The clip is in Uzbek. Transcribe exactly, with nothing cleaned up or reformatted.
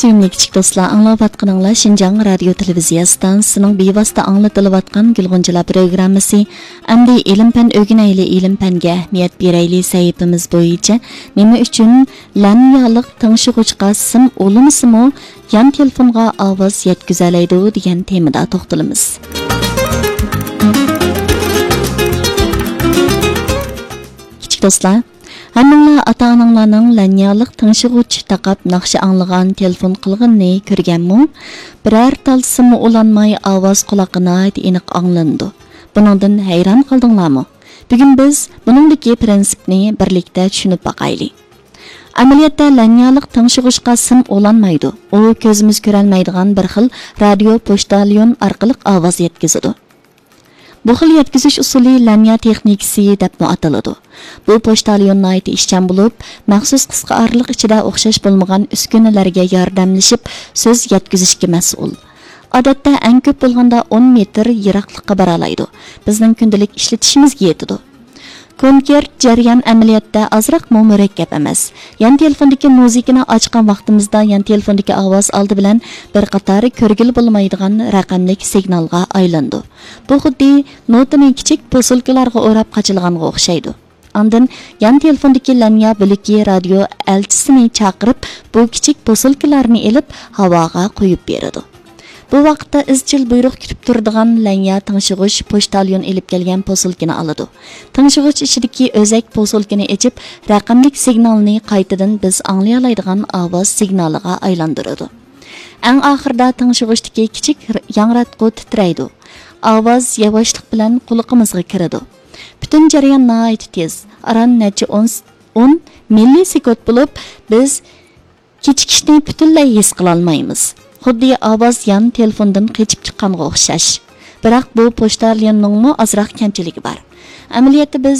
Sevimli kichik do'stlar, anglayotganinglar Şinjan radio televiziya stansiyasining bevosita anglatilayotgan Gulg'unchilar programmasi. Endi ilm-fan o'rganayli, ilm-fanga ahamiyat berayli sahifamiz bo'yicha nima uchun lanyaliq tingshig'uchqa sim o'limsimi yan telefonga ovoz yetkazoladi degan temada to'xtalamiz. Kichik do'stlar, Hammalar ata-onalarning lanyaliq tingshig'uch taqab naqshi anglagan telefon qilganini ko'rganmi? Biror talsimi ulanmay ovoz quloqina aniq anglandi. Buningdan hayron qoldinglarmi? Bugun biz buningdagi prinsipni birlikda tushunib baqaylik. Amaliyotda lanyaliq tingshig'uchqa sim ulanmaydi. U ko'zimiz ko'rolmaydigan bir xil radio pochtalyon orqali ovoz yetkazadi. Bu xil yetkizish usuli lanya texnikasi deb ataladi. Bu pochtalyonlar ishchan bo'lib, maxsus qisqa oraliq ichida o'xshash bo'lmagan uskunalarga yordamlashib so'z yetkazishga mas'ul. Odatda eng ko'p bo'lganda o'n metr yiroqlikqa bora oladi. Bizning kundalik ishlatishimizga yetadi. Konkret jarayon amaliyotda ozroq murakkab emas. Yan telefondagi muzikani ochgan vaqtimizda yan telefondagi ovoz oldi bilan bir qator ko'rgil bo'lmaydigan raqamli signalga aylandi. Bu xuddi notani kichik posilkalarga o'rab qachilganga o'xshaydi. Ondan yan telefondagi lanya bo'liki radio elchisini chaqirib, bu kichik posilkalarni elib havoga qo'yib beradi. Bu vaqtda izchil buyruq kutib turadigan lanya tingshig'uch pochtalyon elib kelgan posilkani oladi. Tingshig'uch ichidagi o'zak posilkani echib, raqamli signalni qaytadan biz anglay oladigan ovoz signaliga aylantiradi. Eng oxirida tingshig'uchdagi kichik yangratqu titraydi. Ovoz yavaşlik bilan quloqimizga kiradi. Butun jarayon nihoyat tez, aran necha o'n millisekund bo'lib, biz kechikishni butunlay his qila olmaymiz. Xuddi ovoz yan telefondan qechib chiqqanga o'xshash. Biroq bu pochtalyonning azroq kamchiligi bor. Amaliyotda biz